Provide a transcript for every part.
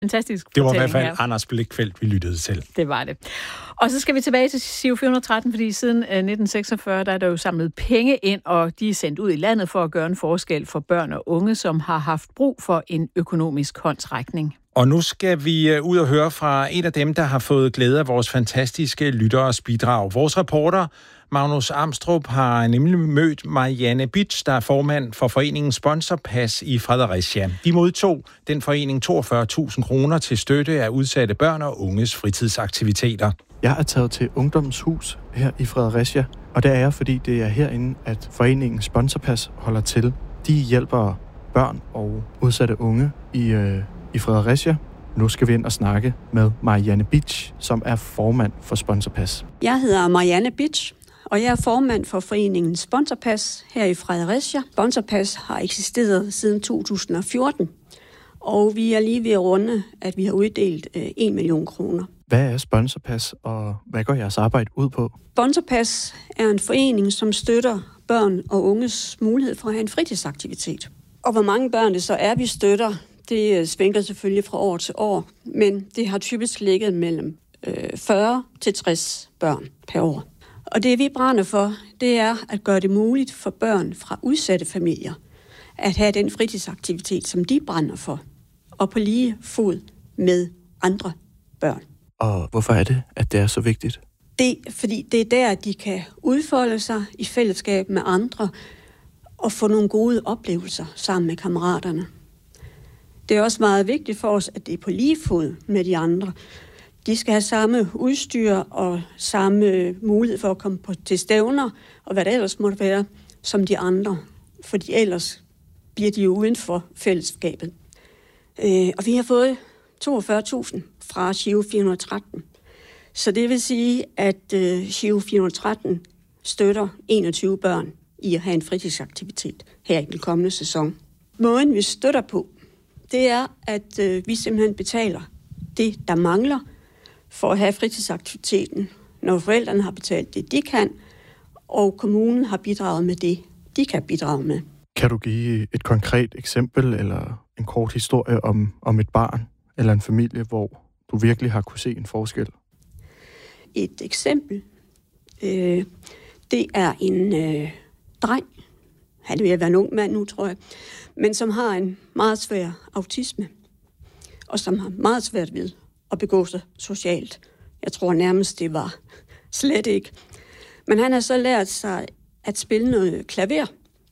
Fantastisk. Det var i hvert fald Anders Blichfeldt, vi lyttede til. Det var det. Og så skal vi tilbage til Giro 413, fordi siden 1946, der er der jo samlet penge ind, og de er sendt ud i landet for at gøre en forskel for børn og unge, som har haft brug for en økonomisk håndsrækning. Og nu skal vi ud og høre fra en af dem, der har fået glæde af vores fantastiske lytteres bidrag. Vores reporter, Magnus Amstrup, har nemlig mødt Marianne Bitsch, der er formand for foreningen Sponsorpas i Fredericia. De modtog den forening 42.000 kroner til støtte af udsatte børn og unges fritidsaktiviteter. Jeg er taget til Ungdommens Hus her i Fredericia, og det er jeg, fordi det er herinde, at foreningen Sponsorpas holder til. De hjælper børn og udsatte unge i Fredericia. Nu skal vi ind og snakke med Marianne Bitsch, som er formand for Sponsorpas. Jeg hedder Marianne Bitsch, og jeg er formand for foreningen Sponsorpas her i Fredericia. Sponsorpas har eksisteret siden 2014, og vi er lige ved at runde, at vi har uddelt 1 million kroner. Hvad er Sponsorpas, og hvad går jeres arbejde ud på? Sponsorpas er en forening, som støtter børn og unges mulighed for at have en fritidsaktivitet. Og hvor mange børn det så er, vi støtter, det svinger selvfølgelig fra år til år, men det har typisk ligget mellem 40 til 60 børn per år. Og det vi brænder for, det er at gøre det muligt for børn fra udsatte familier at have den fritidsaktivitet, som de brænder for, og på lige fod med andre børn. Og hvorfor er det, at det er så vigtigt? Fordi det er der, de kan udfolde sig i fællesskab med andre og få nogle gode oplevelser sammen med kammeraterne. Det er også meget vigtigt for os, at det er på lige fod med de andre. De skal have samme udstyr og samme mulighed for at komme til stævner, og hvad det ellers måtte være, som de andre. Fordi ellers bliver de jo uden for fællesskabet. Og vi har fået 42.000 fra Giro 413. Så det vil sige, at Giro 413 støtter 21 børn i at have en fritidsaktivitet her i den kommende sæson. Måden vi støtter på, det er, at vi simpelthen betaler det, der mangler for at have fritidsaktiviteten, når forældrene har betalt det, de kan, og kommunen har bidraget med det, de kan bidrage med. Kan du give et konkret eksempel eller en kort historie om et barn eller en familie, hvor du virkelig har kunne se en forskel? Et eksempel, det er en dreng, han er ved at være en ung mand nu, tror jeg, men som har en meget svær autisme, og som har meget svært ved at begå sig socialt. Jeg tror nærmest, det var slet ikke. Men han har så lært sig at spille noget klaver,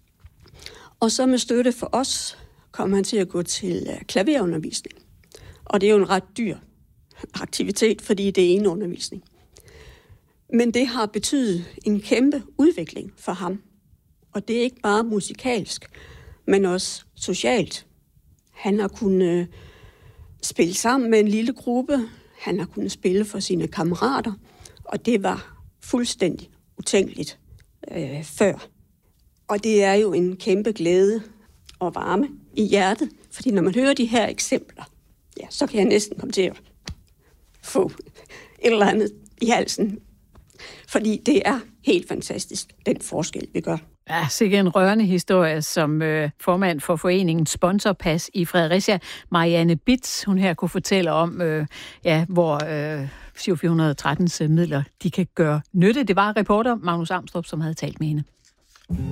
og så med støtte for os kom han til at gå til klaverundervisning. Og det er jo en ret dyr aktivitet, fordi det er en undervisning. Men det har betydet en kæmpe udvikling for ham. Og det er ikke bare musikalsk, men også socialt. Han har kunnet spille sammen med en lille gruppe. Han har kunnet spille for sine kammerater. Og det var fuldstændig utænkeligt før. Og det er jo en kæmpe glæde og varme i hjertet. Fordi når man hører de her eksempler, ja, så kan jeg næsten komme til at få et eller andet i halsen. Fordi det er helt fantastisk, den forskel, vi gør. Ja, sikkert en rørende historie, som formand for foreningen Sponsorpas i Fredericia, Marianne Bitsch, hun her kunne fortælle om, hvor Giro 413's midler de kan gøre nytte. Det var reporter Magnus Amstrup, som havde talt med hende.